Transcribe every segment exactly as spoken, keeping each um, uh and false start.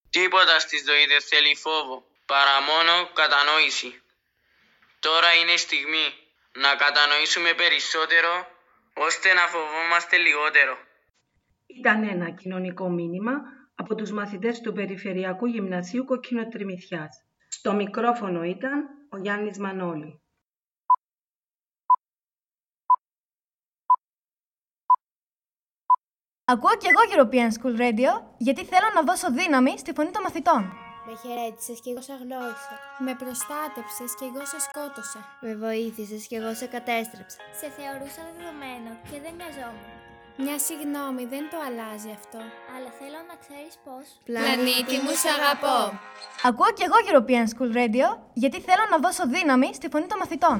Τίποτα στη ζωή δεν θέλει φόβο, παρά μόνο κατανόηση. Τώρα είναι η στιγμή να κατανοήσουμε περισσότερο, ώστε να φοβόμαστε λιγότερο. Ήταν ένα κοινωνικό μήνυμα από τους μαθητές του Περιφερειακού Γυμνασίου Κοκκινοτριμηθιάς. Στο μικρόφωνο ήταν ο Γιάννης Μανώλη. Ακούω κι εγώ European School Radio, γιατί θέλω να δώσω δύναμη στη φωνή των μαθητών. Με χαιρέτησες και εγώ σε αγνώρισα. Με προστάτεψες και εγώ σε σκότωσα. Με βοήθησες και εγώ σε κατέστρεψα. Σε θεωρούσα δεδομένο και δεν νοιαζόμουν. Μια συγγνώμη, δεν το αλλάζει αυτό. Αλλά θέλω να ξέρεις πως... Πλανήτη μου, σ' αγαπώ. Ακούω κι εγώ European School Radio, γιατί θέλω να δώσω δύναμη στη φωνή των μαθητών.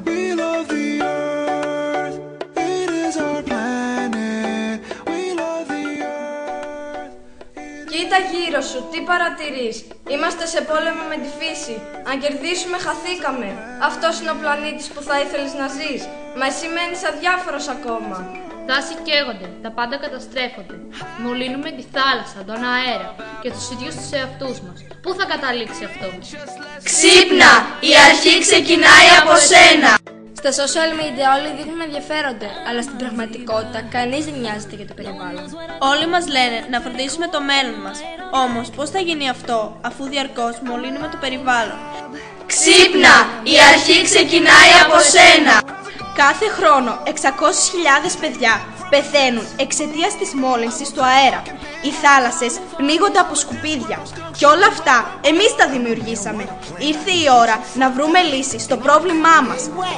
Κοίτα γύρω σου, τι παρατηρείς? Είμαστε σε πόλεμο με τη φύση. Αν κερδίσουμε, χαθήκαμε. Αυτός είναι ο πλανήτης που θα ήθελες να ζεις. Μα εσύ μένεις αδιάφορος ακόμα. Δάση καίγονται, τα πάντα καταστρέφονται. Μολύνουμε τη θάλασσα, τον αέρα και τους ίδιους τους εαυτούς μας. Πού θα καταλήξει αυτό? Ξύπνα! Η αρχή ξεκινάει από σένα! Στα social media όλοι δείχνουν ενδιαφέρονται, αλλά στην πραγματικότητα κανείς δεν νοιάζεται για το περιβάλλον. Όλοι μας λένε να φροντίσουμε το μέλλον μας. Όμως πώς θα γίνει αυτό, αφού διαρκώς μολύνουμε το περιβάλλον? Ξύπνα! Η αρχή ξεκινάει από σένα! Κάθε χρόνο εξακόσιες χιλιάδες παιδιά πεθαίνουν εξαιτίας της μόλυνσης του αέρα. Οι θάλασσες πνίγονται από σκουπίδια. Και όλα αυτά εμείς τα δημιουργήσαμε. Ήρθε η ώρα να βρούμε λύση στο πρόβλημά μας.